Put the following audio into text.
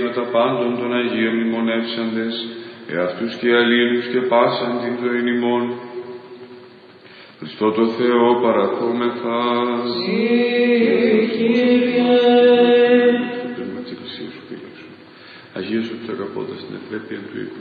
με τα πάντων των Αγίων μνημονεύσαντες, εαυτούς και αλλήλους και πάσαν την ζωήν ημών. Χριστό το Θεό παραθόμεθα. Συ, Κύριε. Στο πνεύμα της Εκκλησίας σου φύλαξου. Αγίωσου τους αγαπώντας την ευπρέπεια του οίκου